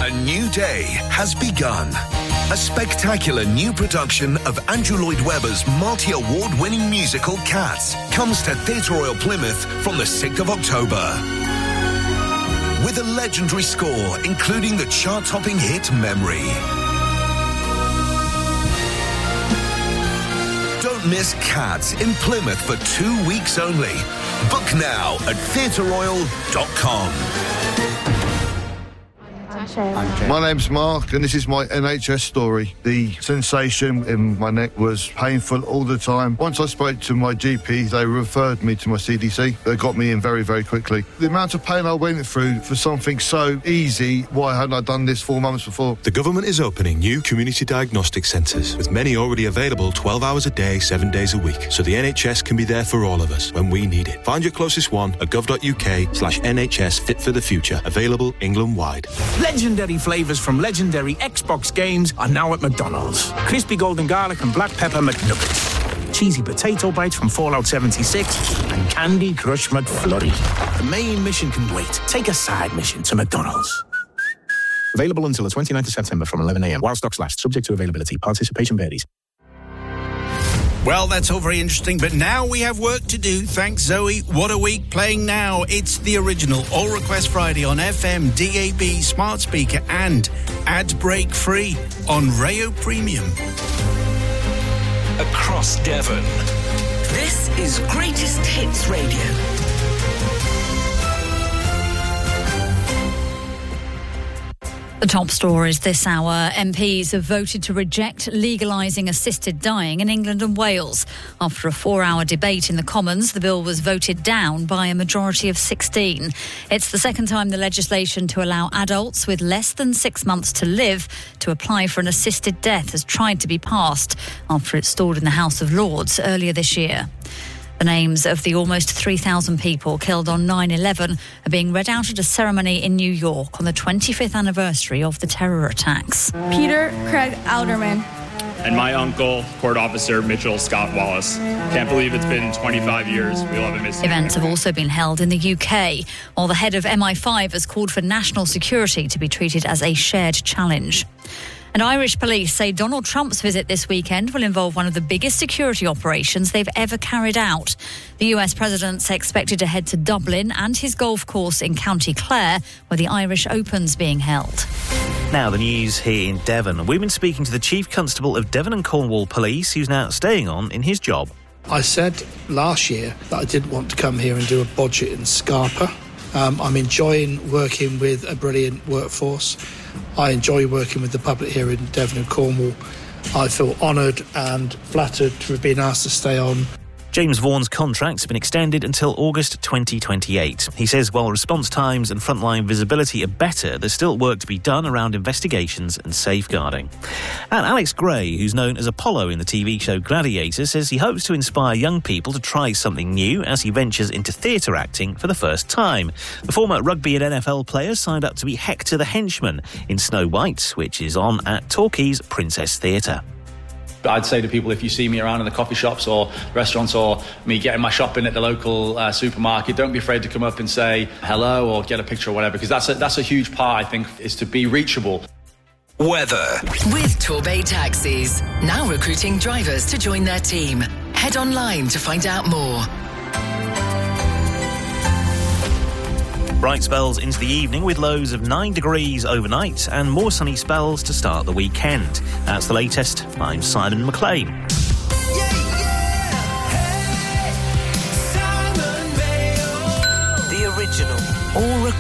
A new day has begun. A spectacular new production of Andrew Lloyd Webber's multi-award-winning musical Cats comes to Theatre Royal Plymouth from the 6th of October. With a legendary score, including the chart-topping hit Memory. Don't miss Cats in Plymouth for 2 weeks only. Book now at theatreroyal.com. My name's Mark, and this is my NHS story. The sensation in my neck was painful all the time. Once I spoke to my GP, they referred me to my CDC. They got me in very, very quickly. The amount of pain I went through for something so easy, why hadn't I done this 4 months before? The government is opening new community diagnostic centres, with many already available 12 hours a day, 7 days a week, so the NHS can be there for all of us when we need it. Find your closest one at gov.uk/NHS Fit for the Future. Available England-wide. Legendary flavours from legendary Xbox games are now at McDonald's. Crispy golden garlic and black pepper McNuggets. Cheesy potato bites from Fallout 76 and Candy Crush McFlurry. The main mission can wait. Take a side mission to McDonald's. Available until the 29th of September from 11 a.m. while stocks last. Subject to availability. Participation varies. Well, that's all very interesting, but now we have work to do. Thanks, Zoe. What a week playing now. It's the original All Request Friday on FM, DAB, smart speaker and ad break free on Rayo Premium. Across Devon. This is Greatest Hits Radio. The top stories this hour. MPs have voted to reject legalising assisted dying in England and Wales. After a 4-hour debate in the Commons, the bill was voted down by a majority of 16. It's the second time the legislation to allow adults with less than 6 months to live to apply for an assisted death has tried to be passed after it stalled in the House of Lords earlier this year. The names of the almost 3,000 people killed on 9/11 are being read out at a ceremony in New York on the 25th anniversary of the terror attacks. Peter Craig Alderman. And my uncle, Court Officer Mitchell Scott Wallace. Can't believe it's been 25 years. We'll have a miss. Events have also been held in the UK, while the head of MI5 has called for national security to be treated as a shared challenge. And Irish police say Donald Trump's visit this weekend will involve one of the biggest security operations they've ever carried out. The US president's expected to head to Dublin and his golf course in County Clare, where the Irish Open's being held. Now the news here in Devon. We've been speaking to the Chief Constable of Devon and Cornwall Police, who's now staying on in his job. I said last year that I didn't want to come here and do a budget in Scarpa. I'm enjoying working with a brilliant workforce. I enjoy working with the public here in Devon and Cornwall. I feel honoured and flattered to have been asked to stay on. James Vaughan's contract's been extended until August 2028. He says while response times and frontline visibility are better, there's still work to be done around investigations and safeguarding. And Alex Gray, who's known as Apollo in the TV show Gladiator, says he hopes to inspire young people to try something new as he ventures into theatre acting for the first time. The former rugby and NFL player signed up to be Hector the Henchman in Snow White, which is on at Torquay's Princess Theatre. I'd say to people, if you see me around in the coffee shops or restaurants or me getting my shopping at the local supermarket, don't be afraid to come up and say hello or get a picture or whatever, because that's a huge part, I think, is to be reachable. Weather. With Torbay Taxis. Now recruiting drivers to join their team. Head online to find out more. Bright spells into the evening with lows of 9 degrees overnight and more sunny spells to start the weekend. That's the latest. I'm Simon McLean.